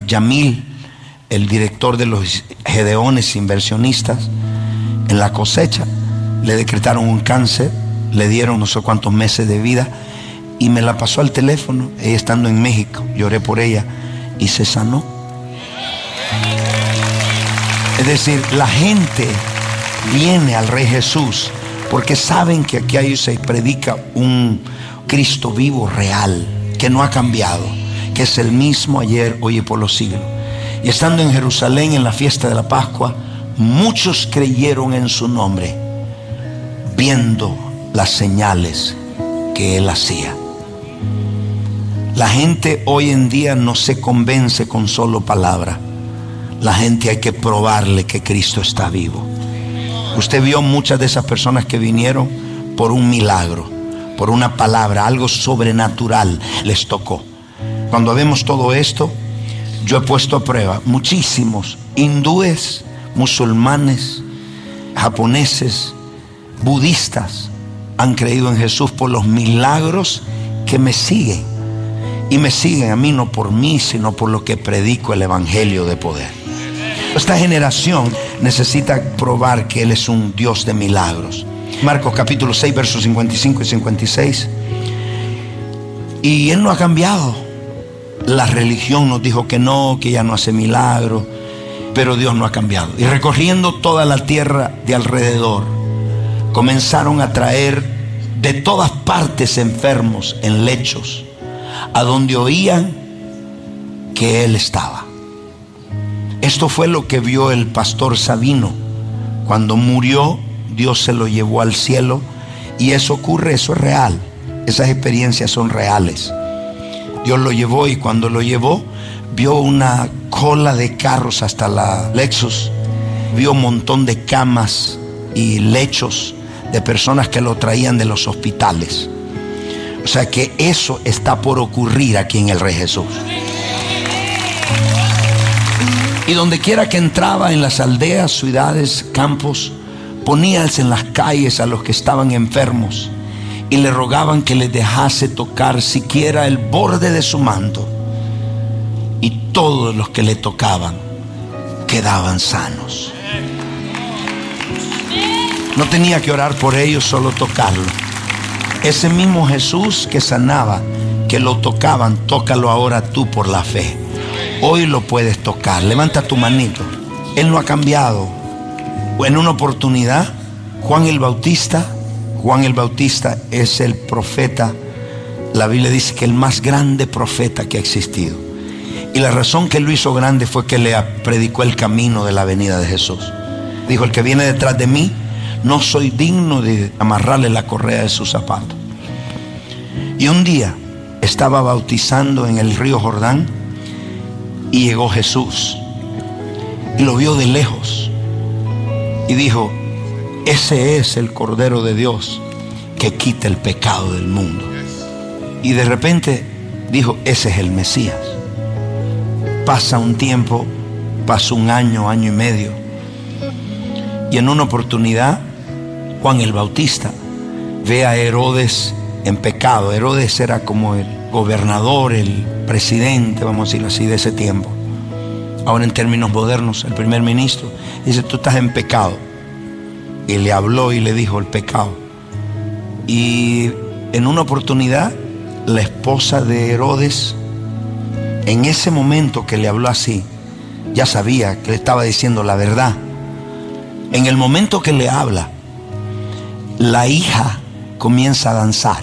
Yamil, el director de los Gedeones inversionistas, en la cosecha le decretaron un cáncer, le dieron no sé cuántos meses de vida y me la pasó al teléfono, ella estando en México. Lloré por ella y se sanó. Es decir, la gente viene al Rey Jesús porque saben que aquí se predica un Cristo vivo, real, que no ha cambiado, que es el mismo ayer, hoy y por los siglos. Y estando en Jerusalén en la fiesta de la Pascua, muchos creyeron en su nombre, viendo las señales que él hacía. La gente hoy en día no se convence con solo palabra. La gente hay que probarle que Cristo está vivo. Usted vio muchas de esas personas que vinieron por un milagro, por una palabra, algo sobrenatural les tocó. Cuando vemos todo esto, yo he puesto a prueba muchísimos hindúes, musulmanes, japoneses, budistas han creído en Jesús por los milagros que me siguen. Y me siguen a mí no por mí, sino por lo que predico el evangelio de poder. Esta generación necesita probar que Él es un Dios de milagros. Marcos capítulo 6, versos 55 y 56. Y Él no ha cambiado. La religión nos dijo que no, que ya no hace milagros, pero Dios no ha cambiado. Y recorriendo toda la tierra de alrededor, comenzaron a traer de todas partes enfermos en lechos, a donde oían que Él estaba. Esto fue lo que vio el pastor Sabino. Cuando murió, Dios se lo llevó al cielo. Y eso ocurre, eso es real. Esas experiencias son reales. Dios lo llevó, y cuando lo llevó, vio una cola de carros hasta la Lexus. Vio un montón de camas y lechos de personas que lo traían de los hospitales. O sea que eso está por ocurrir aquí en el Rey Jesús. Y donde quiera que entraba, en las aldeas, ciudades, campos, poníase en las calles a los que estaban enfermos y le rogaban que les dejase tocar siquiera el borde de su manto. Y todos los que le tocaban quedaban sanos. No tenía que orar por ellos, solo tocarlo. Ese mismo Jesús que sanaba, que lo tocaban, tócalo ahora tú por la fe. Hoy lo puedes tocar. Levanta tu manito. Él no ha cambiado. En una oportunidad, Juan el Bautista es el profeta. La Biblia dice que el más grande profeta que ha existido. Y la razón que él lo hizo grande fue que le predicó el camino de la venida de Jesús. Dijo: el que viene detrás de mí, no soy digno de amarrarle la correa de sus zapatos. Y un día estaba bautizando en el río Jordán y llegó Jesús y lo vio de lejos y dijo: ese es el Cordero de Dios que quita el pecado del mundo. Y de repente dijo: ese es el Mesías. Pasa un tiempo, pasa un año, año y medio, y en una oportunidad Juan el Bautista ve a Herodes en pecado. Herodes era como el gobernador, el presidente, vamos a decirlo así, de ese tiempo. Ahora en términos modernos, el primer ministro. Dice: tú estás en pecado. Y le habló y le dijo el pecado. Y en una oportunidad, la esposa de Herodes, en ese momento que le habló así, ya sabía que le estaba diciendo la verdad. En el momento que le habla, la hija comienza a danzar.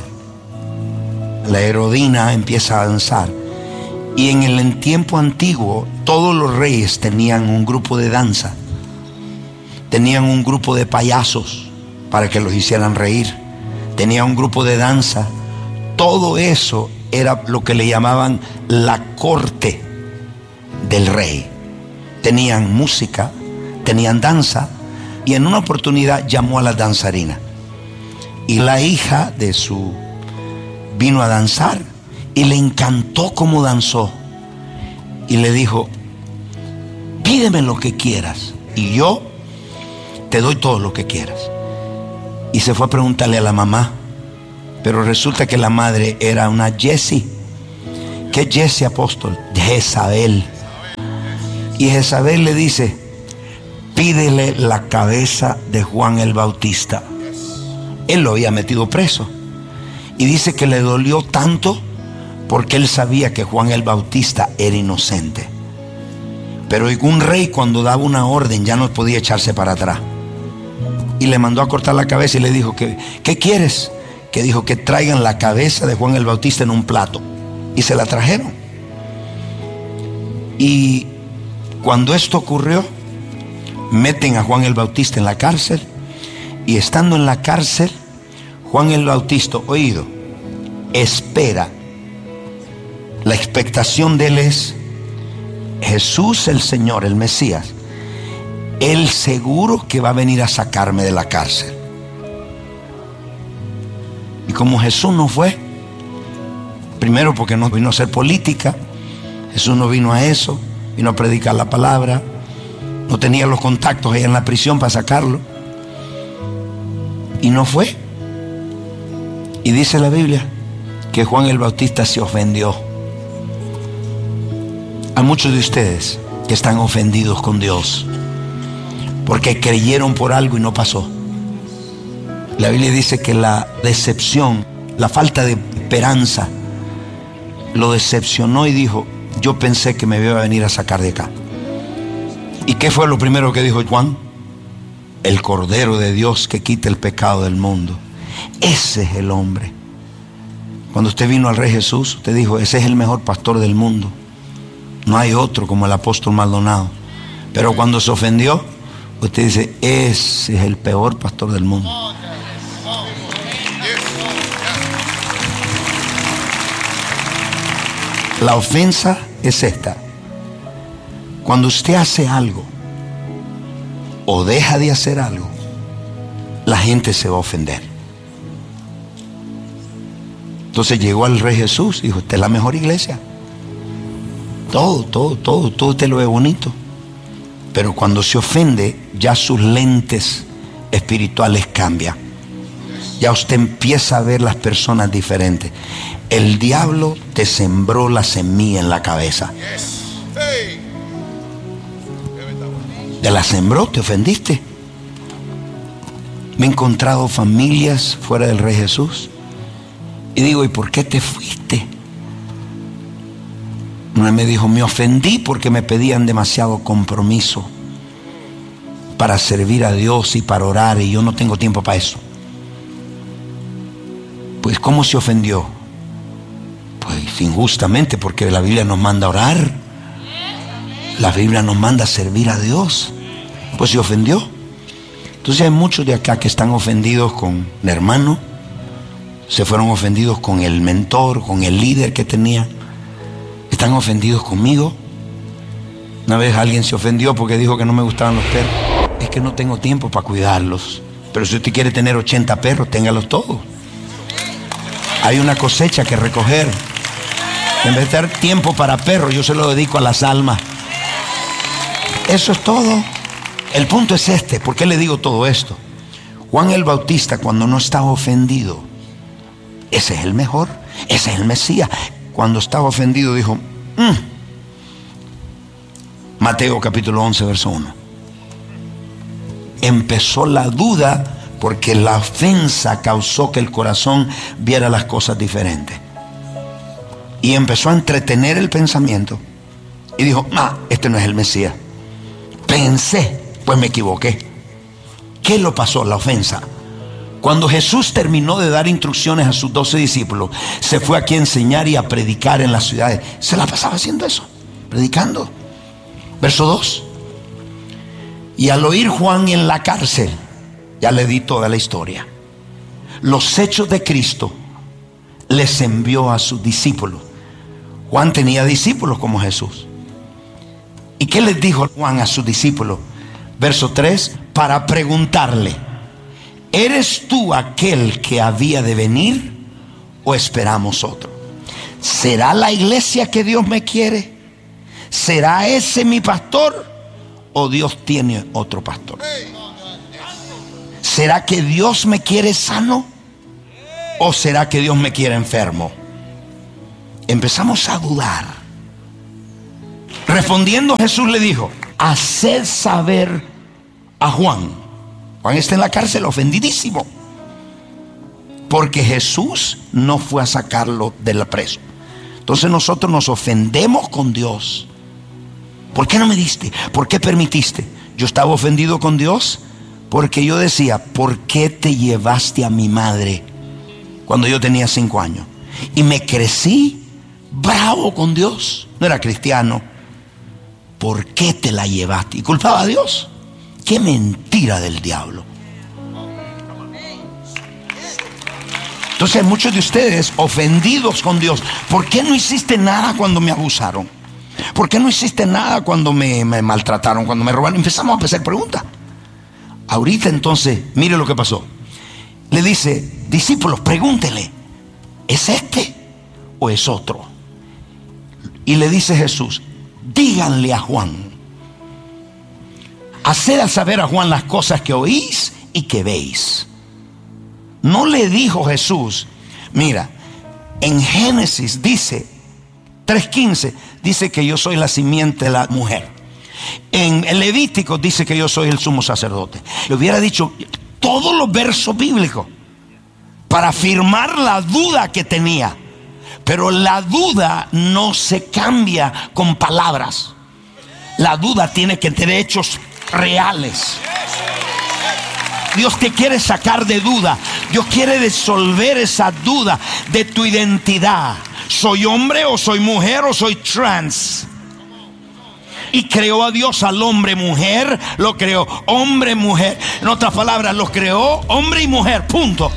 La Herodina empieza a danzar. Y en el tiempo antiguo, todos los reyes tenían un grupo de danza. Tenían un grupo de payasos para que los hicieran reír. Tenían un grupo de danza. Todo eso era lo que le llamaban la corte del rey. Tenían música, tenían danza. Y en una oportunidad llamó a la danzarina. Y la hija de su vino a danzar y le encantó cómo danzó. Y le dijo: pídeme lo que quieras y yo te doy todo lo que quieras. Y se fue a preguntarle a la mamá. Pero resulta que la madre era una Jessie. ¿Qué es Jessie, apóstol? Jezabel. Y Jezabel le dice: pídele la cabeza de Juan el Bautista. Él lo había metido preso. Y dice que le dolió tanto porque él sabía que Juan el Bautista era inocente. Pero un rey, cuando daba una orden, ya no podía echarse para atrás. Y le mandó a cortar la cabeza y le dijo: ¿qué quieres? Que dijo que traigan la cabeza de Juan el Bautista en un plato. Y se la trajeron. Y cuando esto ocurrió, meten a Juan el Bautista en la cárcel. Y estando en la cárcel, Juan el Bautista, oído, espera. La expectación de él es: Jesús el Señor, el Mesías, Él seguro que va a venir a sacarme de la cárcel. Y como Jesús no fue, primero porque no vino a hacer política, Jesús no vino a eso, vino a predicar la palabra, no tenía los contactos ahí en la prisión para sacarlo, y no fue. Y dice la Biblia que Juan el Bautista se ofendió. A muchos de ustedes que están ofendidos con Dios porque creyeron por algo y no pasó. La Biblia dice que la decepción, la falta de esperanza, lo decepcionó y dijo: yo pensé que me iba a venir a sacar de acá. ¿Y qué fue lo primero que dijo Juan? El Cordero de Dios que quita el pecado del mundo. Ese es el hombre. Cuando usted vino al Rey Jesús, usted dijo: ese es el mejor pastor del mundo. No hay otro como el apóstol Maldonado. Pero cuando se ofendió, usted dice: ese es el peor pastor del mundo. La ofensa es esta: cuando usted hace algo o deja de hacer algo, la gente se va a ofender. Entonces llegó al Rey Jesús y dijo: esta es la mejor iglesia. Todo usted lo ve bonito. Pero cuando se ofende, ya sus lentes espirituales cambian. Ya usted empieza a ver las personas diferentes. El diablo te sembró la semilla en la cabeza. Te la sembró, te ofendiste. Me he encontrado familias fuera del Rey Jesús y digo: ¿y por qué te fuiste? Una me dijo: me ofendí porque me pedían demasiado compromiso para servir a Dios y para orar, y yo no tengo tiempo para eso. Pues ¿cómo se ofendió? Pues injustamente, porque la Biblia nos manda a orar, la Biblia nos manda a servir a Dios. Pues se ofendió. Entonces hay muchos de acá que están ofendidos con el hermano, se fueron ofendidos con el mentor, con el líder que tenía. Están ofendidos conmigo. Una vez alguien se ofendió porque dijo que no me gustaban los perros. Es que no tengo tiempo para cuidarlos. Pero si usted quiere tener 80 perros, téngalos todos. Hay una cosecha que recoger. En vez de dar tiempo para perros, yo se lo dedico a las almas. Eso es todo. El punto es este. ¿Por qué le digo todo esto? Juan el Bautista, cuando no estaba ofendido, ese es el mejor, ese es el Mesías. Cuando estaba ofendido dijo: Mateo capítulo 11 verso 1. Empezó la duda porque la ofensa causó que el corazón viera las cosas diferentes. Y empezó a entretener el pensamiento y dijo: este no es el Mesías. Pensé, pues me equivoqué. ¿Qué lo pasó? La ofensa. Cuando Jesús terminó de dar instrucciones a sus 12 discípulos, se fue aquí a enseñar y a predicar en las ciudades. Se la pasaba haciendo eso, predicando. Verso 2. Y al oír Juan en la cárcel, ya le di toda la historia, los hechos de Cristo, les envió a sus discípulos. Juan tenía discípulos como Jesús. ¿Y qué les dijo Juan a sus discípulos? Verso 3, para preguntarle: ¿eres tú aquel que había de venir o esperamos otro? ¿Será la iglesia que Dios me quiere? ¿Será ese mi pastor o Dios tiene otro pastor? ¿Será que Dios me quiere sano o será que Dios me quiere enfermo? Empezamos a dudar. Respondiendo Jesús le dijo: haced saber a Juan. Juan está en la cárcel ofendidísimo, porque Jesús no fue a sacarlo de la preso. Entonces nosotros nos ofendemos con Dios. ¿Por qué no me diste? ¿Por qué permitiste? Yo estaba ofendido con Dios porque yo decía: ¿por qué te llevaste a mi madre cuando yo tenía 5 años? Y me crecí bravo con Dios. No era cristiano. ¿Por qué te la llevaste? Y culpaba a Dios. Qué mentira del diablo. Entonces muchos de ustedes ofendidos con Dios. ¿Por qué no hiciste nada cuando me abusaron? ¿Por qué no hiciste nada cuando me maltrataron, cuando me robaron? Empezamos a hacer preguntas. Ahorita entonces, mire lo que pasó. Le dice: discípulos, pregúntele, ¿es este o es otro? Y le dice Jesús: díganle a Juan, haced a saber a Juan las cosas que oís y que veis. No le dijo Jesús, mira, en Génesis dice 3:15, dice que yo soy la simiente de la mujer. En el Levítico dice que yo soy el sumo sacerdote. Le hubiera dicho todos los versos bíblicos para afirmar la duda que tenía. Pero la duda no se cambia con palabras. La duda tiene que tener hechos reales. Dios te quiere sacar de duda. Dios quiere disolver esa duda de tu identidad. ¿Soy hombre o soy mujer o soy trans? Y creó a Dios al hombre, mujer, lo creó hombre, mujer. En otras palabras, lo creó hombre y mujer, punto.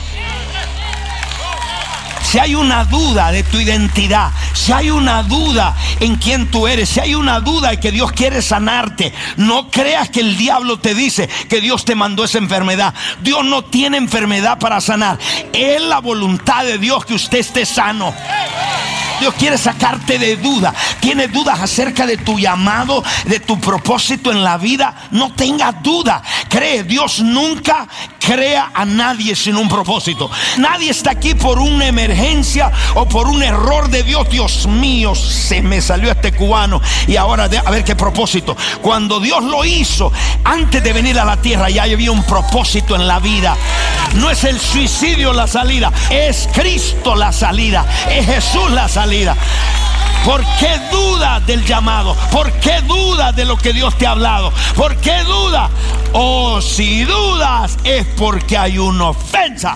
Si hay una duda de tu identidad, si hay una duda en quién tú eres, si hay una duda de que Dios quiere sanarte, no creas que el diablo te dice que Dios te mandó esa enfermedad. Dios no tiene enfermedad para sanar. Es la voluntad de Dios que usted esté sano. Dios quiere sacarte de duda. ¿Tienes dudas acerca de tu llamado, de tu propósito en la vida? No tengas duda. Cree, Dios nunca crea a nadie sin un propósito. Nadie está aquí por una emergencia o por un error de Dios. Dios mío, se me salió este cubano y ahora a ver qué propósito. Cuando Dios lo hizo, antes de venir a la tierra ya había un propósito en la vida. No es el suicidio la salida, es Cristo la salida, es Jesús la salida. ¿Por qué dudas del llamado? ¿Por qué dudas de lo que Dios te ha hablado? ¿Por qué dudas? Oh, si dudas es porque hay una ofensa.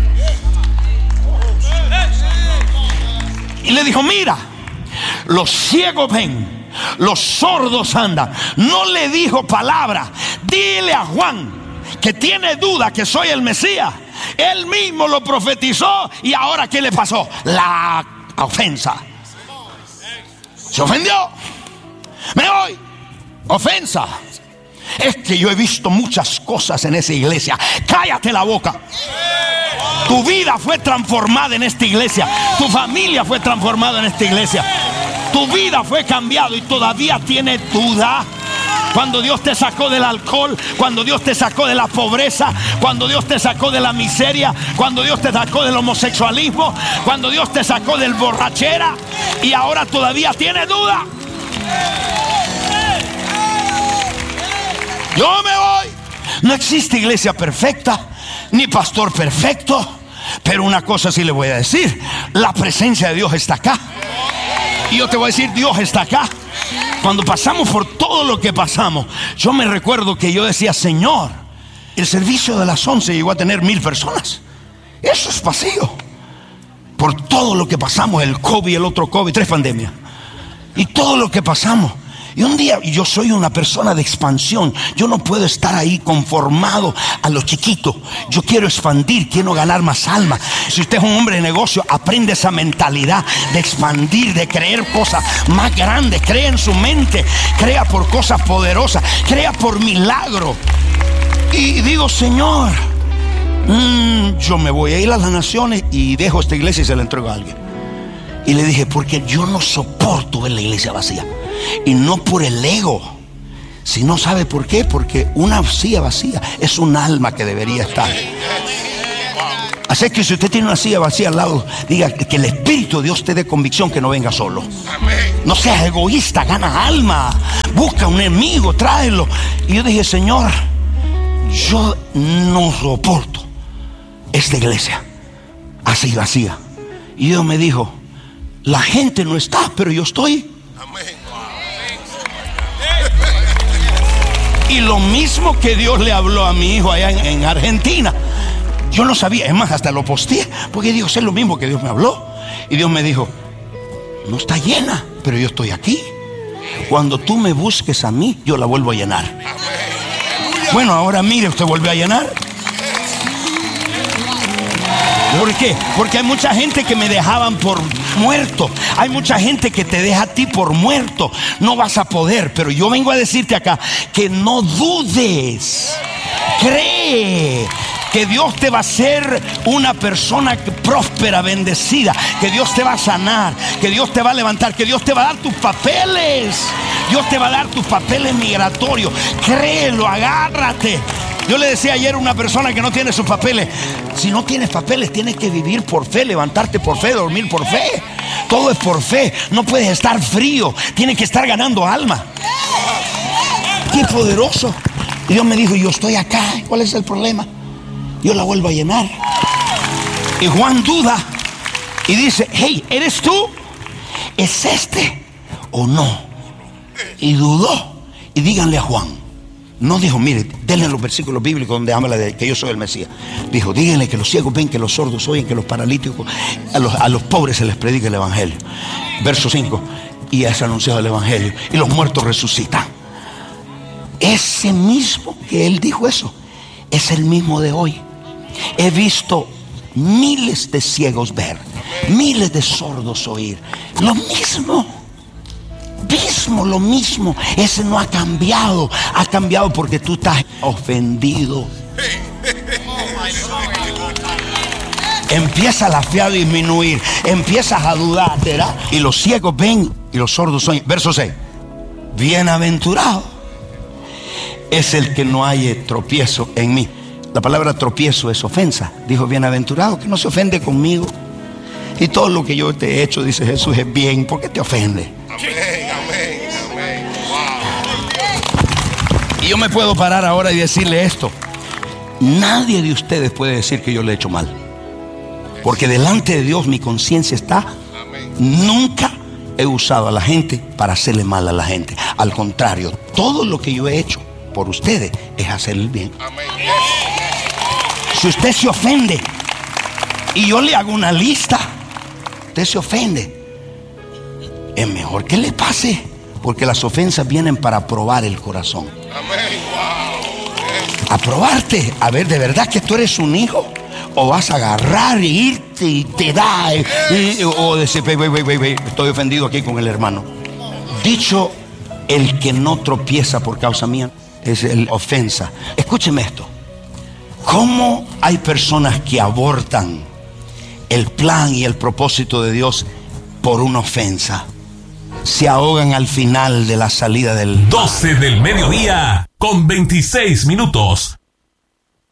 Y le dijo: mira, los ciegos ven, los sordos andan. No le dijo palabra. Dile a Juan que tiene duda que soy el Mesías. Él mismo lo profetizó. Y ahora ¿qué le pasó? La ofensa. Se ofendió. Me voy. Ofensa. Es que yo he visto muchas cosas en esa iglesia. Cállate la boca. Tu vida fue transformada en esta iglesia. Tu familia fue transformada en esta iglesia. Tu vida fue cambiada y todavía tienes duda. Cuando Dios te sacó del alcohol, cuando Dios te sacó de la pobreza, cuando Dios te sacó de la miseria, cuando Dios te sacó del homosexualismo, cuando Dios te sacó del borrachera, y ahora todavía tienes duda. Yo me voy. No existe iglesia perfecta, ni pastor perfecto, pero una cosa sí le voy a decir: la presencia de Dios está acá. Y yo te voy a decir, Dios está acá. Cuando pasamos por todo lo que pasamos, yo me recuerdo que yo decía: Señor, el servicio de las 11 llegó a tener 1000 personas. Eso es vacío. Por todo lo que pasamos, el COVID, el otro COVID, 3 pandemias. Y todo lo que pasamos. Y un día, y yo soy una persona de expansión. Yo no puedo estar ahí conformado a lo chiquito. Yo quiero expandir, quiero ganar más almas. Si usted es un hombre de negocio, aprende esa mentalidad de expandir, de creer cosas más grandes. Crea en su mente, crea por cosas poderosas, crea por milagro. Y digo: Señor, yo me voy a ir a las naciones y dejo esta iglesia y se la entrego a alguien. Y le dije: porque yo no soporto ver la iglesia vacía. Y no por el ego, sino, ¿sabe por qué? Porque una silla vacía es un alma que debería estar. Así que si usted tiene una silla vacía al lado, diga que el Espíritu de Dios te dé convicción que no venga solo. No seas egoísta, gana alma, busca un enemigo, tráelo. Y yo dije, Señor, yo no soporto esta iglesia así vacía. Y Dios me dijo, la gente no está, pero yo estoy. Y lo mismo que Dios le habló a mi hijo allá en Argentina, yo no sabía, es más, hasta lo posteé, porque Dios es lo mismo que Dios me habló. Y Dios me dijo, no está llena, pero yo estoy aquí. Cuando tú me busques a mí, yo la vuelvo a llenar. Bueno, ahora mire, usted vuelve a llenar. ¿Por qué? Porque hay mucha gente que me dejaban por muerto. Hay mucha gente que te deja a ti por muerto. No vas a poder. Pero yo vengo a decirte acá que no dudes. Cree que Dios te va a hacer una persona próspera, bendecida. Que Dios te va a sanar. Que Dios te va a levantar. Que Dios te va a dar tus papeles. Dios te va a dar tus papeles migratorios. Créelo, agárrate. Yo le decía ayer a una persona que no tiene sus papeles, si no tienes papeles tienes que vivir por fe, levantarte por fe, dormir por fe. Todo es por fe. No puedes estar frío, tienes que estar ganando alma. ¡Qué poderoso! Y Dios me dijo, yo estoy acá, ¿cuál es el problema? Yo la vuelvo a llenar. Y Juan duda y dice, hey, ¿eres tú? ¿Es este o no? Y dudó. Y díganle a Juan. No dijo, mire, denle los versículos bíblicos donde habla de que yo soy el Mesías. Dijo, díganle que los ciegos ven, que los sordos oyen, que los paralíticos, a los pobres se les predica el evangelio. Verso 5, y es anunciado el evangelio, y los muertos resucitan. Ese mismo que él dijo eso, es el mismo de hoy. He visto miles de ciegos ver, miles de sordos oír. Lo mismo. Lo mismo, ese no ha cambiado. Ha cambiado porque tú estás ofendido. Empieza la fe a disminuir, empiezas a dudar, ¿verdad? Y los ciegos ven y los sordos oyen. Verso 6, bienaventurado es el que no haya tropiezo en mí. La palabra tropiezo es ofensa. Dijo, bienaventurado que no se ofende conmigo. Y todo lo que yo te he hecho, dice Jesús, es bien. ¿Por qué te ofende? Y yo me puedo parar ahora y decirle esto. Nadie de ustedes puede decir que yo le he hecho mal, porque delante de Dios mi conciencia está. Nunca he usado a la gente para hacerle mal a la gente. Al contrario, todo lo que yo he hecho por ustedes es hacerle el bien. Si usted se ofende y yo le hago una lista, usted se ofende, es mejor que le pase, porque las ofensas vienen para probar el corazón. A probarte, a ver, ¿de verdad que tú eres un hijo? O vas a agarrar y irte y te da, o decir, estoy ofendido aquí con el hermano. Dicho el que no tropieza por causa mía, es el ofensa. Escúcheme esto. ¿Cómo hay personas que abortan el plan y el propósito de Dios por una ofensa? Se ahogan al final de la salida del 12 del mediodía con 26 minutos.